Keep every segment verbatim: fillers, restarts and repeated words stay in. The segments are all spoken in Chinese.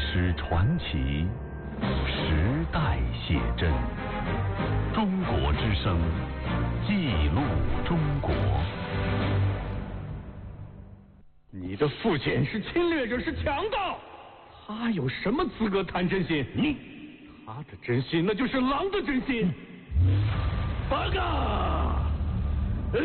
史传奇，时代写真。中国之声，记录中国。 你的父亲是侵略者，是强盗，他有什么资格谈真心？你，他的真心那就是狼的真心。八嘎！呃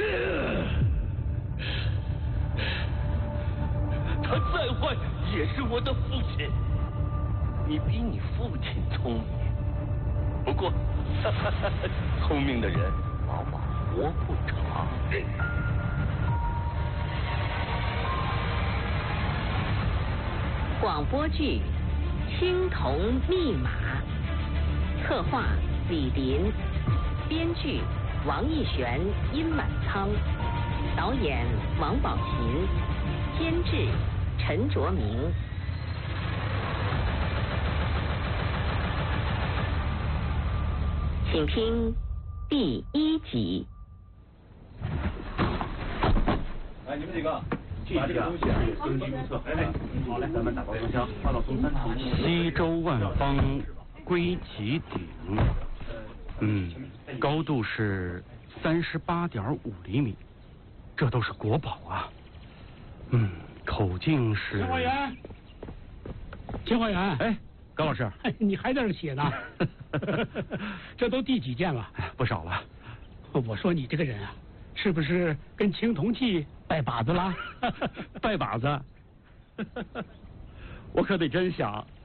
他再坏也是我的父亲。你比你父亲聪明，不过聪明的人往往活不长。 广播剧《青铜密码》，策划李林，编剧王艺璇、殷满仓，导演王宝琴，监制陈卓明。请听第一集。 来，你们几个把这个东西啊分批注册。哎，好嘞，咱们打包装箱，发到中山堂。 西周万方归其鼎，嗯，高度是三十八点五厘米，这都是国宝啊。嗯，口径是。 清华园，清华园， 哎，高老师， 哎，你还在这写呢？这都第几件了？ 不少了。 我说你这个人啊，是不是跟青铜器拜把子啦？ 拜把子？我可得真想，